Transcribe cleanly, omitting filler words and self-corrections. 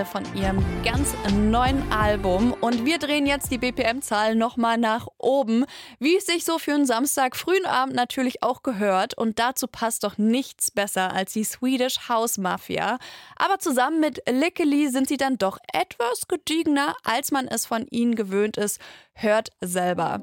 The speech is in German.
von ihrem ganz neuen Album. Und wir drehen jetzt die BPM-Zahl nochmal nach oben, wie es sich so für einen Samstag frühen Abend natürlich auch gehört. Und dazu passt doch nichts besser als die Swedish House Mafia. Aber zusammen mit Lickily sind sie dann doch etwas gediegener, als man es von ihnen gewöhnt ist. Hört selber.